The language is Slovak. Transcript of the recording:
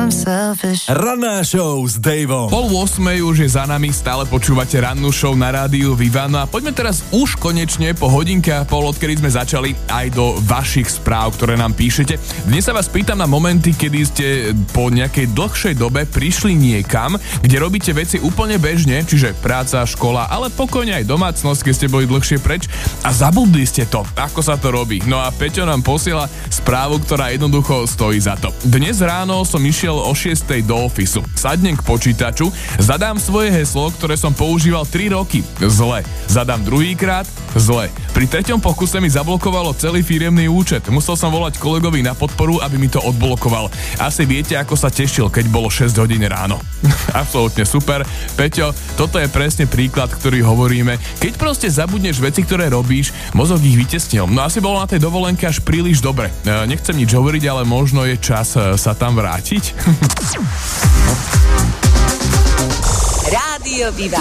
Ranná show s Daveom. 7:30 už je za nami, stále počúvate rannú show na rádiu Viva. No a poďme teraz už konečne po hodinke a pol, odkedy sme začali, aj do vašich správ, ktoré nám píšete. Dnes sa vás pýtam na momenty, kedy ste po nejakej dlhšej dobe prišli niekam, kde robíte veci úplne bežne, čiže práca, škola, ale pokojne aj domácnosť, keď ste boli dlhšie preč a zabudli ste to, ako sa to robí. No a Peťo nám posiela správu, ktorá jednoducho stojí za to. Dnes ráno som išiel o 6:00 do ofisu. Sadnem k počítaču, zadám svoje heslo, ktoré som používal 3 roky. Zle. Zadám druhýkrát. Zle. Pri 3. pokuse mi zablokovalo celý firemný účet. Musel som volať kolegovi na podporu, aby mi to odblokoval. Asi viete, ako sa tešil, keď bolo 6 hodín ráno. Absolútne super. Peťo, toto je presne príklad, ktorý hovoríme. Keď proste zabudneš veci, ktoré robíš, mozog ich vytesnil. No asi bolo na tej dovolenke až príliš dobre. Nechcem nič hovoriť, ale možno je čas sa tam vrátiť. Rádio Viva.